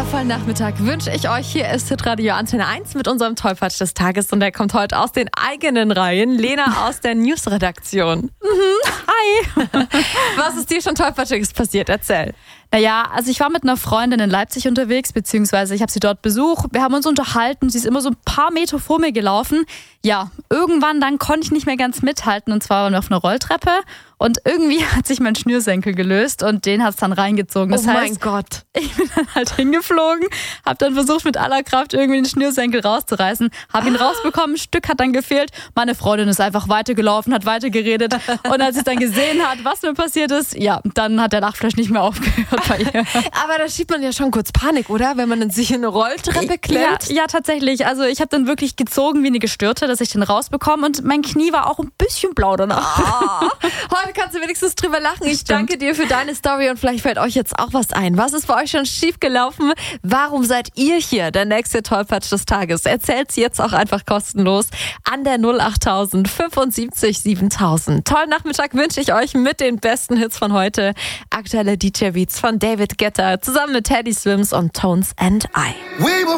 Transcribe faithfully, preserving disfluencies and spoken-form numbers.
wundervollen Nachmittag wünsche ich euch. Hier ist Hitradio Antenne eins mit unserem Tollpatsch des Tages und der kommt heute aus den eigenen Reihen. Lena aus der Newsredaktion. Mhm. Hi. Was ist dir schon Tollpatschiges passiert? Erzähl. Naja, also ich war mit einer Freundin in Leipzig unterwegs, beziehungsweise ich habe sie dort besucht. Wir haben uns unterhalten, sie ist immer so ein paar Meter vor mir gelaufen. Ja, irgendwann dann konnte ich nicht mehr ganz mithalten und zwar waren wir auf einer Rolltreppe und irgendwie hat sich mein Schnürsenkel gelöst und den hat es dann reingezogen. Das oh heißt, mein Gott. Ich bin dann halt hingeflogen, habe dann versucht mit aller Kraft irgendwie den Schnürsenkel rauszureißen, habe ihn rausbekommen, ein Stück hat dann gefehlt. Meine Freundin ist einfach weitergelaufen, hat weitergeredet und als sie dann gesehen hat, was mir passiert ist, ja, dann hat der Lachflash nicht mehr aufgehört bei ihr. Aber da schiebt man ja schon kurz Panik, oder? Wenn man in sich in eine Rolltreppe klemmt. Ja, ja, tatsächlich. Also ich habe dann wirklich gezogen wie eine Gestörte, dass ich den rausbekomme und mein Knie war auch ein bisschen blau danach. Oh, heute kannst du wenigstens drüber lachen. Ich Stimmt. danke dir für deine Story und vielleicht fällt euch jetzt auch was ein. Was ist bei euch schon schief gelaufen? Warum seid ihr hier der nächste Tollpatsch des Tages? Erzählt's jetzt auch einfach kostenlos an der null acht fünfundsiebzig siebentausend. Tollen Nachmittag wünsche ich euch mit den besten Hits von heute. Aktuelle D J-Beats von David Guetta zusammen mit Teddy Swims und Tones and I.